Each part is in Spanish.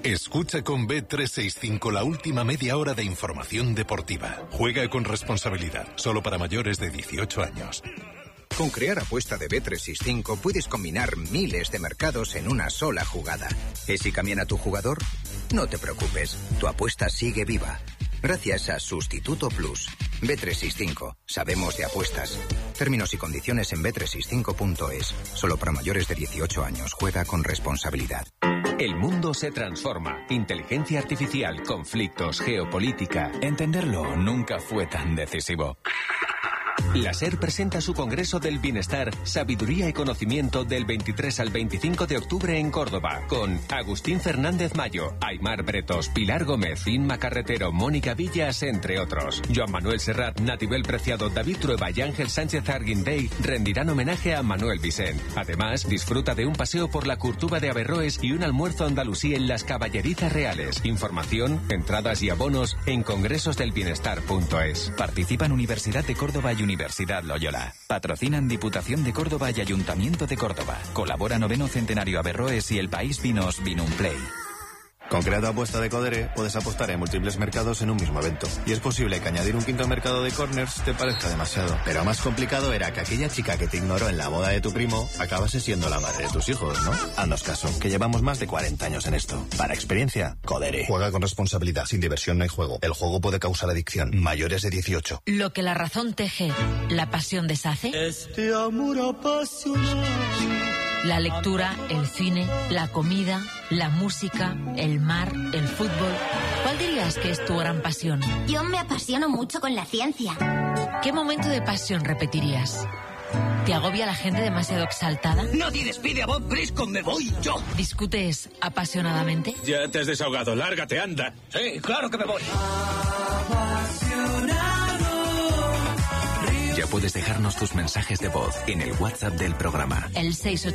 Escucha con Bet365 la última media hora de información deportiva. Juega con responsabilidad, solo para mayores de 18 años. Con Crear Apuesta de Bet365 puedes combinar miles de mercados en una sola jugada. ¿Y si cambian a tu jugador? No te preocupes, tu apuesta sigue viva. Gracias a Sustituto Plus. Bet365. Sabemos de apuestas. Términos y condiciones en bet365.es. Solo para mayores de 18 años. Juega con responsabilidad. El mundo se transforma. Inteligencia artificial, conflictos, geopolítica. Entenderlo nunca fue tan decisivo. La SER presenta su Congreso del Bienestar, Sabiduría y Conocimiento del 23 al 25 de octubre en Córdoba, con Agustín Fernández Mayo, Aimar Bretos, Pilar Gómez, Inma Carretero, Mónica Villas, entre otros. Joan Manuel Serrat, Natibel Preciado, David Trueba y Ángel Sánchez Arguindey rendirán homenaje a Manuel Vicent. Además, disfruta de un paseo por la Curtuba de Averroes y un almuerzo andalusí en las Caballerizas Reales. Información, entradas y abonos en congresosdelbienestar.es. Participan Universidad de Córdoba y Universidad Loyola. Patrocinan Diputación de Córdoba y Ayuntamiento de Córdoba. Colabora 9º Centenario Averroes y El País Vinos Vinumplay. Con Crear Apuesta de Codere puedes apostar en múltiples mercados en un mismo evento. Y es posible que añadir un quinto mercado de corners te parezca demasiado. Pero más complicado era que aquella chica que te ignoró en la boda de tu primo acabase siendo la madre de tus hijos, ¿no? Haznos caso, que llevamos más de 40 años en esto. Para experiencia, Codere. Juega con responsabilidad, sin diversión no hay juego. El juego puede causar adicción. Mayores de 18. Lo que la razón teje, la pasión deshace. Este amor apasionado. La lectura, el cine, la comida, la música, el mar, el fútbol. ¿Cuál dirías que es tu gran pasión? Yo me apasiono mucho con la ciencia. ¿Qué momento de pasión repetirías? ¿Te agobia la gente demasiado exaltada? Nadie despide a Bob Briscoe, me voy yo. ¿Discutes apasionadamente? Ya te has desahogado, lárgate, anda. Sí, claro que me voy. Ya puedes dejarnos tus mensajes de voz en el WhatsApp del programa. El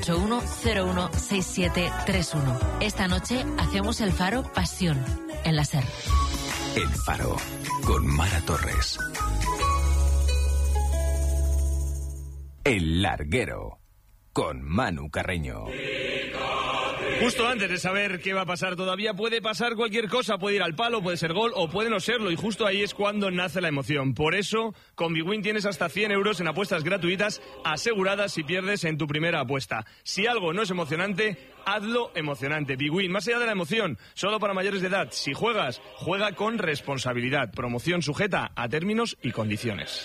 681-016731. Esta noche hacemos el Faro Pasión en la SER. El Faro, con Mara Torres. El Larguero, con Manu Carreño. Justo antes de saber qué va a pasar todavía, puede pasar cualquier cosa, puede ir al palo, puede ser gol o puede no serlo, y justo ahí es cuando nace la emoción. Por eso, con Bwin tienes hasta 100 euros en apuestas gratuitas aseguradas si pierdes en tu primera apuesta. Si algo no es emocionante, hazlo emocionante. Bwin, más allá de la emoción, solo para mayores de edad. Si juegas, juega con responsabilidad. Promoción sujeta a términos y condiciones.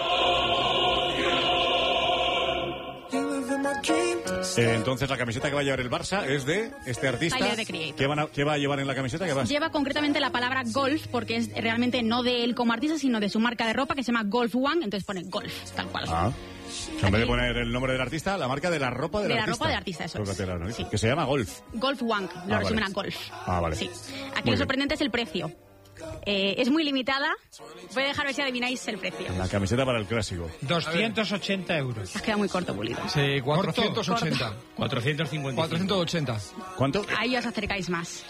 Entonces la camiseta que va a llevar el Barça es de este artista. Tyler, The Creator. ¿Qué va a llevar en la camiseta? Lleva concretamente la palabra golf, porque es realmente no de él como artista, sino de su marca de ropa que se llama Golf One, entonces pone golf, tal cual. Ah. En vez de poner el nombre del artista, la marca de la ropa del artista. De la ropa del artista, eso es. Sí. Que se llama Golf. Golf One, lo resumen a golf. Ah, vale. Sí. Aquí lo sorprendente es el precio. Es muy limitada. Voy a dejar ver si adivináis el precio. La camiseta para el clásico. 280 euros. Has quedado muy corto, Pulido. Sí, 480. Corto. 450. 480. ¿Cuánto? Ahí os acercáis más.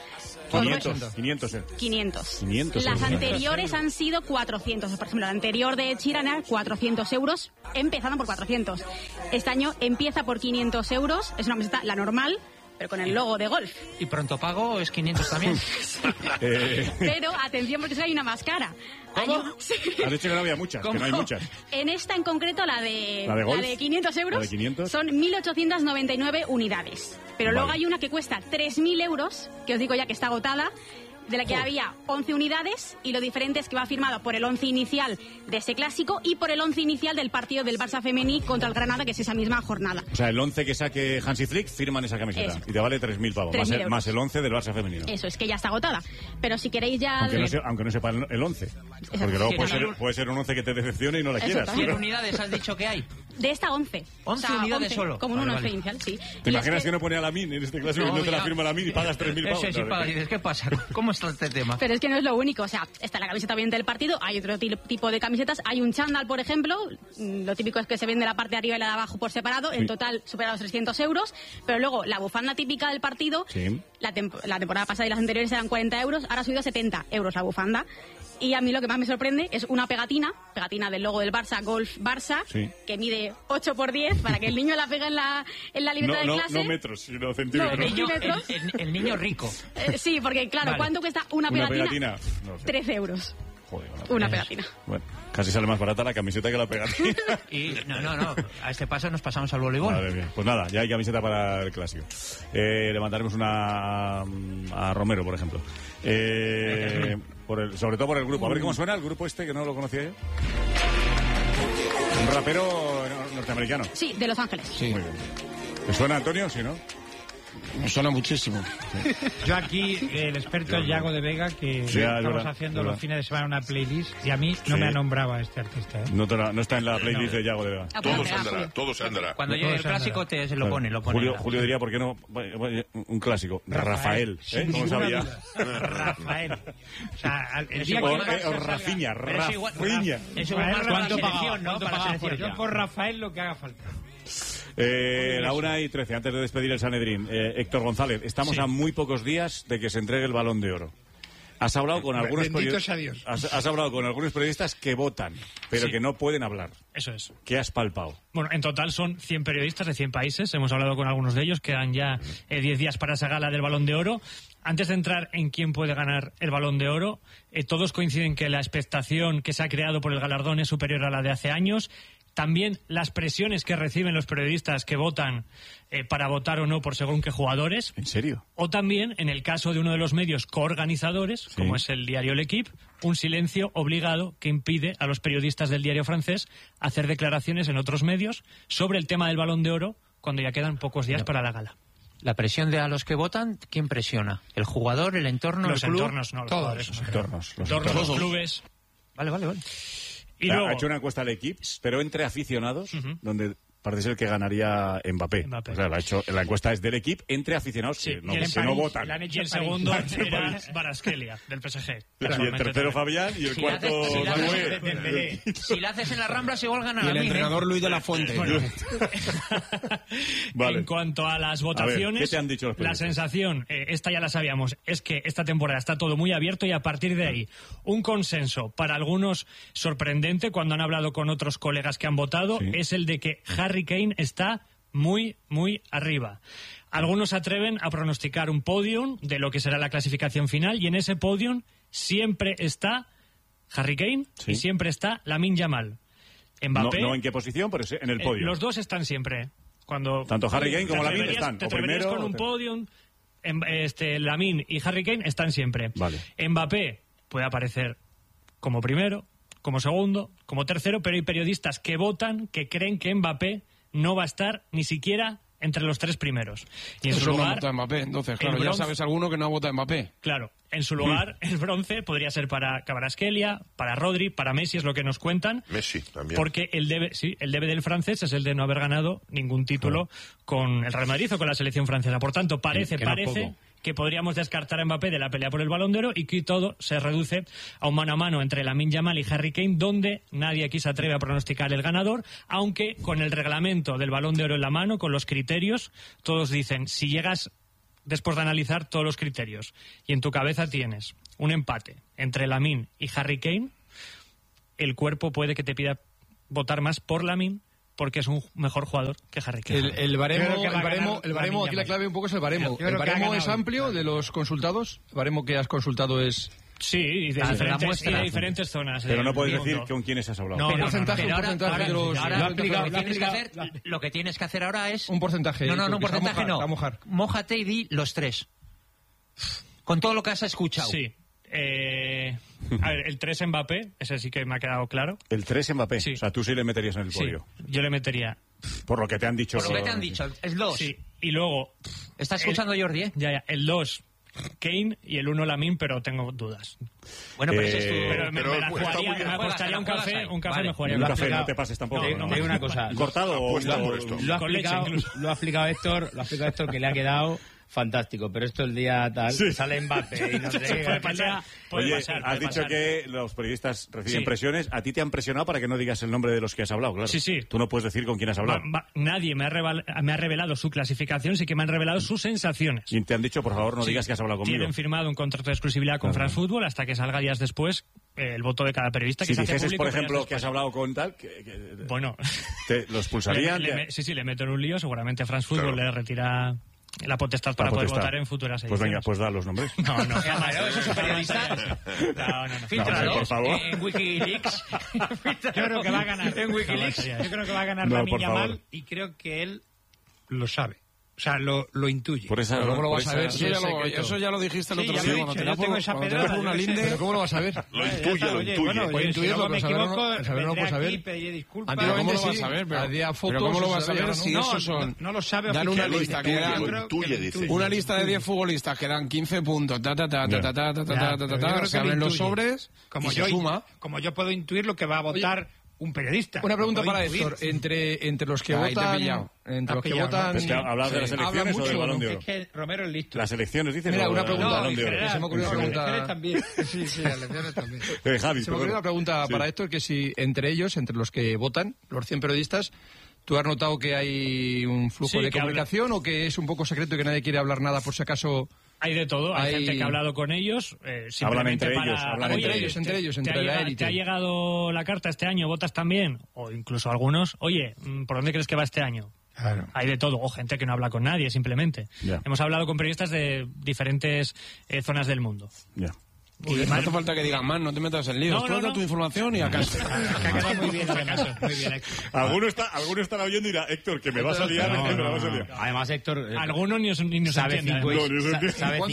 500. Las anteriores han sido 400. Por ejemplo, la anterior de Sheeran era 400 euros, empezando por 400. Este año empieza por 500 euros. Es una camiseta, la normal, pero con el logo de golf. Y pronto pago es 500 también. Pero atención, porque hay una más cara. ¿Cómo? Sí. Has dicho que no había muchas, que no hay muchas. En esta en concreto, la de 500 euros, ¿La de 500? son 1.899 unidades. Pero luego hay una que cuesta 3.000 euros, que os digo ya que está agotada, de la que había 11 unidades, y lo diferente es que va firmado por el 11 inicial de ese clásico y por el 11 inicial del partido del Barça femení contra el Granada, que es esa misma jornada. O sea, el 11 que saque Hansi Flick firman esa camiseta. Eso. Y te vale 3.000 pavos, más el 11 del Barça femenino. Eso, es que ya está agotada. Pero si queréis ya... Aunque no sepa el 11. Porque luego puede ser un 11 que te decepcione y no la quieras. ¿100 unidades has dicho que hay? De esta 11. 11 unidades solo. Como un 11 inicial, sí. ¿Te imaginas que no pone a la MIN en este clásico y no te la firma la MIN y pagas 3.000 pavos? Eso sí, dices, ¿qué pasa? ¿Cómo está este tema? Pero es que no es lo único, o sea, está la camiseta bien del partido, hay otro tipo de camisetas, hay un chándal, por ejemplo, lo típico es que se vende la parte de arriba y la de abajo por separado, en total supera los 300 euros, pero luego la bufanda típica del partido La temporada pasada y las anteriores eran 40 euros, ahora ha subido a 70 euros la bufanda. Y a mí lo que más me sorprende es una pegatina del logo del Barça, Golf Barça, sí, que mide 8×10 para que el niño la pegue en la libreta de clase. No metros, sino centímetros. El niño rico. Sí, porque claro, vale. ¿Cuánto cuesta una pegatina? No sé. 13 euros. Joder, una pegatina. Bueno, casi sale más barata la camiseta que la pegatina. Y no, a este paso nos pasamos al voleibol. Madre mía. Pues nada, ya hay camiseta para el clásico. Le mandaremos una a Romero, por ejemplo. Sobre todo por el grupo. A ver cómo suena el grupo este, que no lo conocía yo. Un rapero norteamericano. Sí, de Los Ángeles. Sí. Muy bien. ¿Te suena, Antonio? Sí, ¿no? Me suena muchísimo. Sí. Yo aquí, el experto Yago de Vega, que estamos haciendo los fines de semana una playlist, y a mí no me ha nombrado a este artista. No está en la playlist de Yago de Vega. Todo se andará. Cuando llegue el clásico se lo pone. Julio diría, ¿por qué no? Un clásico. Rafael. ¿Cómo sabía? Rafael. O sea, el día que Rafiña. Eso es más para la selección, ¿no? Para la selección. Yo por Rafael lo que haga falta. La 1:13, antes de despedir el Sanedrín. Héctor González, estamos a muy pocos días de que se entregue el Balón de Oro. Has hablado con algunos has hablado con algunos periodistas que votan, pero que no pueden hablar. Eso es. ¿Qué has palpado? Bueno, en total son 100 periodistas de 100 países. Hemos hablado con algunos de ellos. Quedan ya 10 días para esa gala del Balón de Oro. Antes de entrar en quién puede ganar el Balón de Oro, todos coinciden que la expectación que se ha creado por el galardón es superior a la de hace años. También las presiones que reciben los periodistas que votan para votar o no por según qué jugadores. ¿En serio? O también, en el caso de uno de los medios coorganizadores, como es el diario L'Équipe, un silencio obligado que impide a los periodistas del diario francés hacer declaraciones en otros medios sobre el tema del Balón de Oro cuando ya quedan pocos días para la gala. La presión de a los que votan, ¿quién presiona? ¿El jugador, el entorno, los el club? Entornos, no, los jugadores. Los entornos, los clubes. Vale. Y luego, ha hecho una encuesta al L'Équipe, pero entre aficionados, donde parece ser que ganaría Mbappé. O sea, la encuesta es del L'Équipe entre aficionados que no votan. Y el segundo era Kvaratskhelia, del PSG. Y el tercero Fabián y el cuarto Dembélé. Si la haces en las Ramblas igual gana. Y el entrenador Luis de la Fuente. En cuanto a las votaciones, ¿qué te han dicho los periodistas? La sensación, esta ya la sabíamos, es que esta temporada está todo muy abierto y a partir de ahí un consenso para algunos sorprendente cuando han hablado con otros colegas que han votado es el de que Harry Kane está muy, muy arriba. Algunos se atreven a pronosticar un podium de lo que será la clasificación final y en ese podium siempre está Harry Kane y siempre está Lamine Yamal. Mbappé, no en qué posición, pero en el podio. Los dos están siempre. Tanto Harry Kane como Lamine están. Te atreverías con un podium. Lamine y Harry Kane están siempre. Vale. Mbappé puede aparecer como primero, como segundo, como tercero, pero hay periodistas que votan, que creen que Mbappé no va a estar ni siquiera entre los tres primeros. Y en su lugar, no vota Mbappé, entonces, claro, ya sabes alguno que no vota Mbappé. Claro, en su lugar, el bronce podría ser para Kvaratskhelia, para Rodri, para Messi, es lo que nos cuentan. Messi también. Porque el debe del francés es el de no haber ganado ningún título con el Real Madrid o con la selección francesa. Por tanto, parece que podríamos descartar a Mbappé de la pelea por el Balón de Oro y que todo se reduce a un mano a mano entre Lamine Yamal y Harry Kane, donde nadie aquí se atreve a pronosticar el ganador, aunque con el reglamento del Balón de Oro en la mano, con los criterios, todos dicen, si llegas después de analizar todos los criterios y en tu cabeza tienes un empate entre Lamine y Harry Kane, el cuerpo puede que te pida votar más por Lamine porque es un mejor jugador que Harry Kane. El baremo, aquí la clave un poco es el baremo. ¿El baremo es amplio de los consultados? ¿El baremo que has consultado es...? Sí, y de diferentes zonas. Pero no puedes decir con quiénes has hablado. No, un porcentaje de los... Lo que tienes que hacer ahora es... Un porcentaje. No, un porcentaje no. Mójate y di los tres. Con todo lo que has escuchado. Sí. A ver, el 3 Mbappé, ese sí que me ha quedado claro. El 3 Mbappé, sí. O sea, tú sí le meterías en el podio. Yo le metería. Por lo que te han dicho. Por lo que te han dicho, el 2. Sí, y luego... ¿Estás escuchando Jordi, Ya, el 2 Kane y el 1 Lamine, pero tengo dudas. Bueno, pero ese es tu... Pero me apostaría un café me jugaría un café, no te pases tampoco. Hay una cosa. ¿Cortado o lo ha explicado Héctor, que le ha quedado fantástico, pero esto el día tal, sale Mbappé y no sé qué. Oye, has dicho que los periodistas reciben presiones. ¿A ti te han presionado para que no digas el nombre de los que has hablado? Claro. Sí. Tú no puedes decir con quién has hablado. Nadie me ha revelado su clasificación, sí que me han revelado sus sensaciones. Y te han dicho, por favor, no digas que has hablado conmigo. Tienen firmado un contrato de exclusividad con France Football hasta que salga días después el voto de cada periodista. Si dijeses, por ejemplo, que has hablado con tal... Bueno... ¿Lo expulsarían? Sí, le meto en un lío. Seguramente France Football le retira... la potestad para poder votar en futuras ediciones. Pues venga, pues da los nombres. No, ¿eso es un periodista? No. Fíltralo, por favor. En Wikileaks. Yo creo que va a ganar. En Wikileaks. Yo creo que va a ganar Lamine Yamal y creo que él lo sabe. O sea, lo intuye. Por esa, ¿cómo lo vas a ver? Eso ya lo dijiste el otro día. Yo tengo esa pedrada. ¿Pero cómo lo vas a ver? Lo intuye. Bueno, si luego me equivoco, vendré aquí y pediré disculpas. ¿Cómo lo vas a ver? Pero ¿cómo lo vas a ver si esos son... No lo sabe Dan una oficialmente. lista que dan... Una lista de 10 futbolistas que dan 15 puntos, se abren los sobres y se suma. Como yo puedo intuir lo que va a votar... un periodista. Una pregunta para Héctor. Entre los que votan... Entre los que votan... Es que hablas de las elecciones o del Balón de Oro. Es que Romero es listo. Las elecciones, dicen. Mira, una pregunta. No, se me ocurrió una pregunta... Las elecciones también. Sí, las elecciones también. Javi, se me ocurrió una pregunta para Héctor, que si entre ellos, entre los que votan, los 100 periodistas, ¿tú has notado que hay un flujo de comunicación o que es un poco secreto y que nadie quiere hablar nada por si acaso... Hay de todo, hay gente que ha hablado con ellos. Hablan entre ellos, entre la élite. ¿Te ha llegado la carta este año? ¿Votas también? O incluso algunos, oye, ¿por dónde crees que va este año? Claro. Hay de todo, o gente que no habla con nadie, simplemente. Yeah. Hemos hablado con periodistas de diferentes zonas del mundo. Yeah. No hace falta que digan más, no te metas en líos. Tú da tu información y acá está. Muy bien, muy bien, Héctor. Alguno estará oyendo y dirá, Héctor, que me vas a liar. Además, Héctor... Algunos ni nos sabe entienden.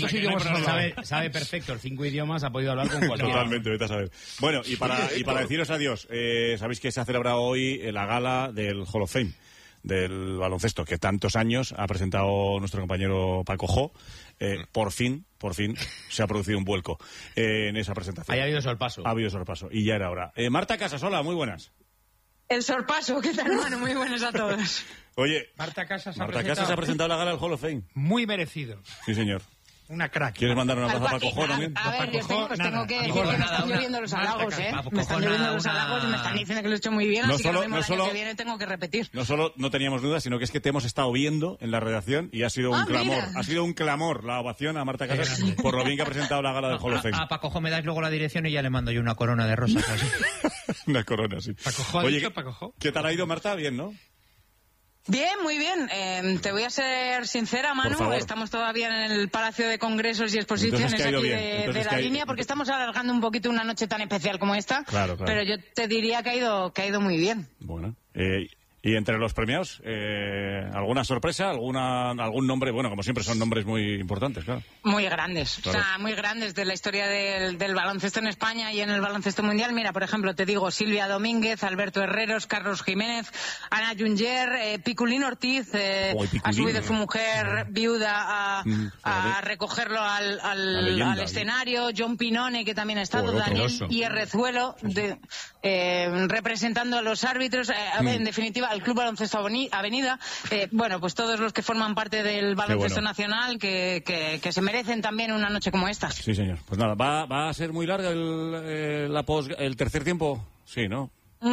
Sabe perfecto el 5 idiomas, ha podido hablar con cualquiera. Totalmente, vete a saber. Bueno, y para deciros adiós, sabéis que se ha celebrado hoy la gala del Hall of Fame del baloncesto, que tantos años ha presentado nuestro compañero Paco Jo. Por fin se ha producido un vuelco en esa presentación. Ha habido sorpaso. Ha habido sorpaso, y ya era hora. Marta Casasola, muy buenas. El sorpaso, ¿qué tal, hermano? Muy buenos a todos. Oye, Marta Casas ha presentado la gala del Hall of Fame. Muy merecido. Sí, señor. Una crack. ¿Quieres mandar una abrazo a Paco Jo también? A ver, yo tengo que decir que me están lloviendo los halagos, ¿eh? Me están lloviendo los halagos y me están diciendo que lo he hecho muy bien, así que el año que viene tengo que repetir. No solo no teníamos dudas, sino que es que te hemos estado viendo en la redacción y ha sido un clamor. Mira. Ha sido un clamor la ovación a Marta Casas por lo bien que ha presentado la gala del Hall of Fame. A Paco Jo me das luego la dirección y ya le mando yo una corona de rosas. Así. Una corona, sí. Paco Jo ha dicho Paco Jo. ¿Qué tal ha ido, Marta? Bien, ¿no? Bien, muy bien. Te voy a ser sincera, Manu. Estamos todavía en el Palacio de Congresos y Exposiciones aquí de la línea, porque estamos alargando un poquito una noche tan especial como esta. Claro. Pero yo te diría que ha ido muy bien. Bueno. Y entre los premiados, ¿alguna sorpresa? ¿Algún nombre? Bueno, como siempre son nombres muy importantes, claro. Muy grandes, claro. O sea, muy grandes de la historia del baloncesto en España y en el baloncesto mundial. Mira, por ejemplo, te digo, Silvia Domínguez, Alberto Herreros, Carlos Jiménez, Ana Junger, Piculín Ortiz, ha subido su mujer viuda a recogerlo al escenario, John Pinone, que también ha estado, Daniel Hierrezuelo, representando a los árbitros, en definitiva, el Club Baloncesto Avenida, bueno, pues todos los que forman parte del baloncesto nacional que se merecen también una noche como esta. Sí, señor. Pues nada, ¿va a ser muy larga el tercer tiempo? Sí, ¿no?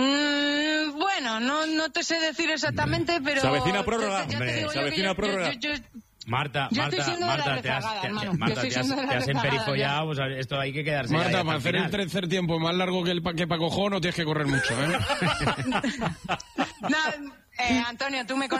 Bueno, no te sé decir exactamente, pero... Se avecina prórroga, se avecina prórroga. Marta, te has emperifollado, pues esto hay que quedarse. Marta, para hacer el tercer tiempo más largo que Paco Jo no tienes que correr mucho, ¿eh? Antonio, tú me